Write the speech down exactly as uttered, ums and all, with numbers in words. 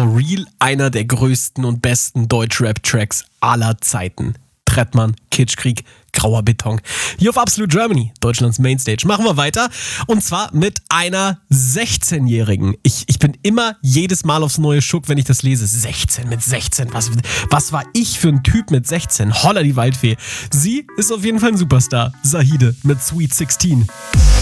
For Real einer der größten und besten Deutsch-Rap-Tracks aller Zeiten. Trettmann, Kitschkrieg, grauer Beton. Hier auf Absolute Germany, Deutschlands Mainstage. Machen wir weiter. Und zwar mit einer sechzehnjährigen. Ich, ich bin immer jedes Mal aufs neue Schuck, wenn ich das lese. sechzehn mit sechzehn. Was, was war ich für ein Typ mit sechzehn? Holla die Waldfee. Sie ist auf jeden Fall ein Superstar. Zahide mit Sweet sechzehn.